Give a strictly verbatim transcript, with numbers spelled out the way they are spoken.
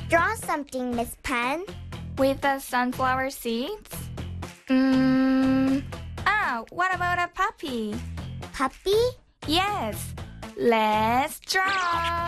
Draw something, Miss Pen. With the sunflower seeds? Mm. Ah, what about a puppy? Puppy? Yes. Let's draw.